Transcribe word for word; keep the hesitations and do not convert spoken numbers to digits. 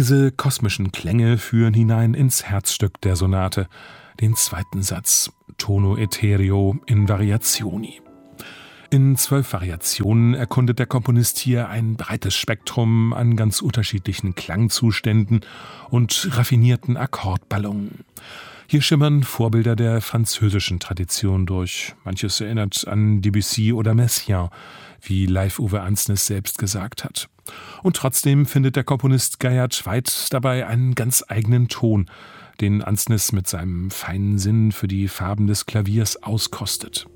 Diese kosmischen Klänge führen hinein ins Herzstück der Sonate, den zweiten Satz, Tono Etereo in Variazioni. In zwölf Variationen erkundet der Komponist hier ein breites Spektrum an ganz unterschiedlichen Klangzuständen und raffinierten Akkordballungen. Hier schimmern Vorbilder der französischen Tradition durch. Manches erinnert an Debussy oder Messiaen, wie Leif-Uwe Ansnes selbst gesagt hat. Und trotzdem findet der Komponist Gayat Schweid dabei einen ganz eigenen Ton, den Ansnes mit seinem feinen Sinn für die Farben des Klaviers auskostet.